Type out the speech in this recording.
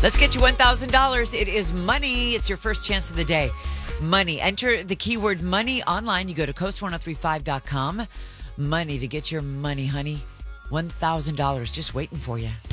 Let's get you $1,000. It is money. It's your first chance of the day. Money. Enter the keyword money online. You go to coast1035.com. Money to get your money, honey. $1,000 just waiting for you.